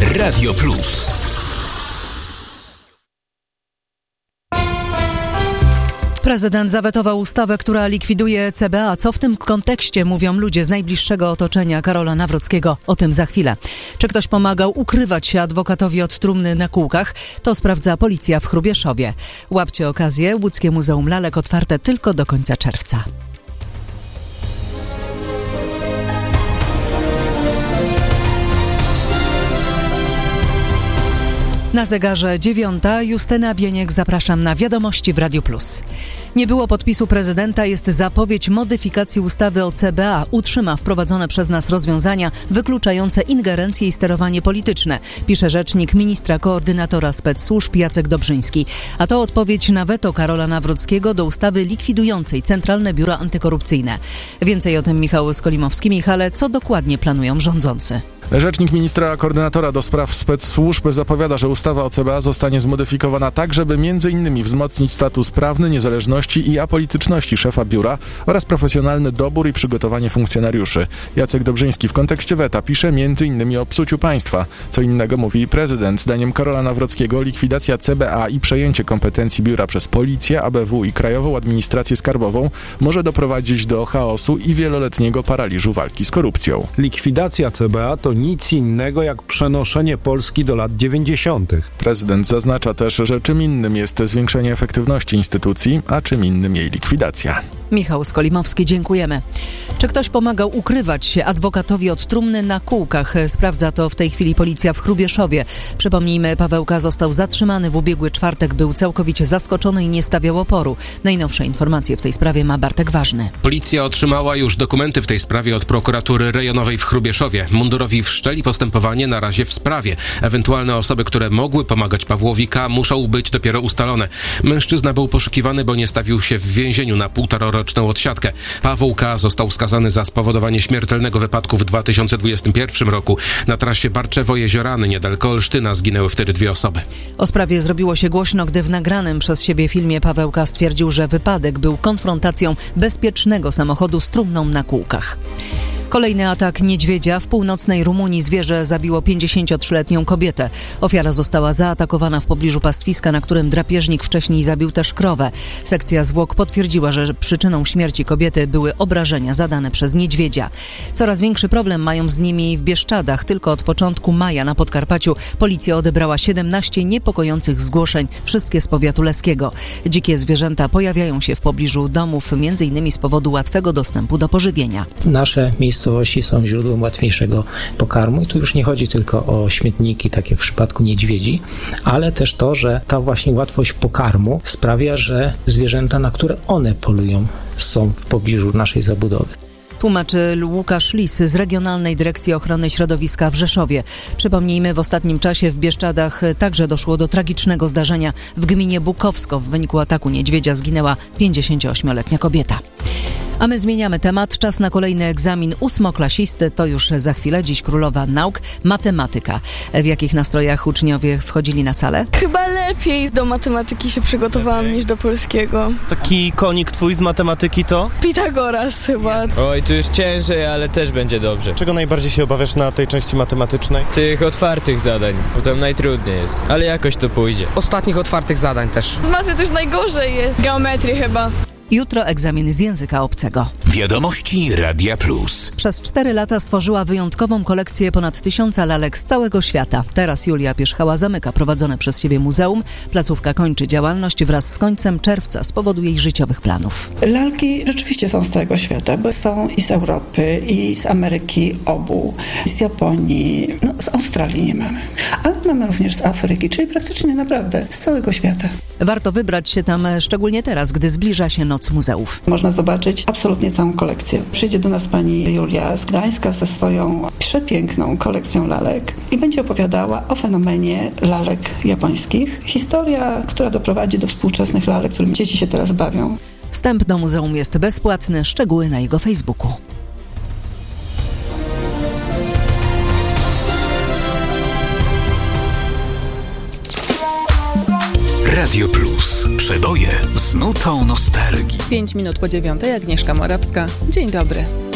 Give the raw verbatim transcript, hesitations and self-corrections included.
Radio Plus. Prezydent zawetował ustawę, która likwiduje C B A. Co w tym kontekście mówią ludzie z najbliższego otoczenia Karola Nawrockiego? O tym za chwilę. Czy ktoś pomagał ukrywać się adwokatowi od trumny na kółkach? To sprawdza policja w Hrubieszowie. Łapcie okazję. Łódzkie Muzeum Lalek otwarte tylko do końca czerwca. Na zegarze dziewiąta. Justyna Bieniek, zapraszam na Wiadomości w Radiu Plus. Nie było podpisu prezydenta, jest zapowiedź modyfikacji ustawy o C B A. Utrzyma wprowadzone przez nas rozwiązania wykluczające ingerencje i sterowanie polityczne, pisze rzecznik ministra koordynatora specsłużb Jacek Dobrzyński. A to odpowiedź na weto Karola Nawrockiego do ustawy likwidującej Centralne Biuro Antykorupcyjne. Więcej o tym Michał Skolimowski. Michale, co dokładnie planują rządzący? Rzecznik ministra koordynatora do spraw specsłużb zapowiada, że ustawa o C B A zostanie zmodyfikowana tak, żeby między innymi wzmocnić status prawny, niezależności i apolityczności szefa biura oraz profesjonalny dobór i przygotowanie funkcjonariuszy. Jacek Dobrzyński w kontekście weta pisze między innymi o psuciu państwa. Co innego mówi prezydent. Zdaniem Karola Nawrockiego likwidacja C B A i przejęcie kompetencji biura przez Policję, A B W i Krajową Administrację Skarbową może doprowadzić do chaosu i wieloletniego paraliżu walki z korupcją. Likwidacja C B A to nic innego jak przenoszenie Polski do lat dziewięćdziesiątych. Prezydent zaznacza też, że czym innym jest zwiększenie efektywności instytucji, a czym innym jej likwidacja. Michał Skolimowski, dziękujemy. Czy ktoś pomagał ukrywać się adwokatowi od trumny na kółkach? Sprawdza to w tej chwili policja w Hrubieszowie. Przypomnijmy, Paweł K. został zatrzymany w ubiegły czwartek, był całkowicie zaskoczony i nie stawiał oporu. Najnowsze informacje w tej sprawie ma Bartek Ważny. Policja otrzymała już dokumenty w tej sprawie od prokuratury rejonowej w Hrubieszowie. Mundurowi wszczęli postępowanie na razie w sprawie. Ewentualne osoby, które mogły pomagać Pawłowi K., muszą być dopiero ustalone. Mężczyzna był poszukiwany, bo nie stawił się w więzieniu na półtora roczną odsiadkę. Paweł K. został skazany za spowodowanie śmiertelnego wypadku w dwa tysiące dwudziestym pierwszym roku. Na trasie Barczewo-Jeziorany niedaleko Olsztyna zginęły wtedy dwie osoby. O sprawie zrobiło się głośno, gdy w nagranym przez siebie filmie Paweł K. stwierdził, że wypadek był konfrontacją bezpiecznego samochodu z trumną na kółkach. Kolejny atak niedźwiedzia. W północnej Rumunii zwierzę zabiło pięćdziesięciotrzyletnią kobietę. Ofiara została zaatakowana w pobliżu pastwiska, na którym drapieżnik wcześniej zabił też krowę. Sekcja zwłok potwierdziła, że przyczyną śmierci kobiety były obrażenia zadane przez niedźwiedzia. Coraz większy problem mają z nimi w Bieszczadach. Tylko od początku maja na Podkarpaciu policja odebrała siedemnaście niepokojących zgłoszeń, wszystkie z powiatu leskiego. Dzikie zwierzęta pojawiają się w pobliżu domów, między innymi z powodu łatwego dostępu do pożywienia. Nasze miejscowości są źródłem łatwiejszego pokarmu i tu już nie chodzi tylko o śmietniki, takie w przypadku niedźwiedzi, ale też to, że ta właśnie łatwość pokarmu sprawia, że zwierzęta, na które one polują, są w pobliżu naszej zabudowy. Tłumaczy Łukasz Lis z Regionalnej Dyrekcji Ochrony Środowiska w Rzeszowie. Przypomnijmy, w ostatnim czasie w Bieszczadach także doszło do tragicznego zdarzenia. W gminie Bukowsko w wyniku ataku niedźwiedzia zginęła pięćdziesięcioośmioletnia kobieta. A my zmieniamy temat. Czas na kolejny egzamin ósmoklasisty. To już za chwilę. Dziś królowa nauk, matematyka. W jakich nastrojach uczniowie wchodzili na salę? Chyba lepiej do matematyki się przygotowałam niż do polskiego. Taki konik twój z matematyki to? Pitagoras chyba. Oj, tu jest ciężej, ale też będzie dobrze. Czego najbardziej się obawiasz na tej części matematycznej? Tych otwartych zadań, bo tam najtrudniej jest, ale jakoś to pójdzie. Ostatnich otwartych zadań też. Z matmy też najgorzej jest. Geometrii chyba. Jutro egzamin z języka obcego. Wiadomości Radia Plus. Przez cztery lata stworzyła wyjątkową kolekcję ponad tysiąca lalek z całego świata. Teraz Julia Pierzchała zamyka prowadzone przez siebie muzeum. Placówka kończy działalność wraz z końcem czerwca z powodu jej życiowych planów. Lalki rzeczywiście są z całego świata, bo są i z Europy, i z Ameryki obu, z Japonii, no z Australii nie mamy, ale mamy również z Afryki, czyli praktycznie naprawdę z całego świata. Warto wybrać się tam szczególnie teraz, gdy zbliża się Noc Muzeów. Można zobaczyć absolutnie całą kolekcję. Przyjdzie do nas pani Julia z Gdańska ze swoją przepiękną kolekcją lalek i będzie opowiadała o fenomenie lalek japońskich. Historia, która doprowadzi do współczesnych lalek, którymi dzieci się teraz bawią. Wstęp do muzeum jest bezpłatny. Szczegóły na jego Facebooku. Radio Plus. Przeboje z nutą nostalgii. Pięć minut po dziewiątej. Agnieszka Morawska. Dzień dobry.